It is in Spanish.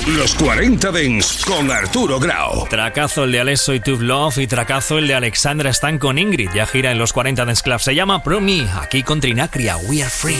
Los 40 Dents con Arturo Grau. Tracazo el de Alesso y Tough Love y tracazo el de Alexandra Stan con Ingrid. Ya gira en los 40 Dents Club. Se llama Pro Me, aquí con Trinacria. We are free.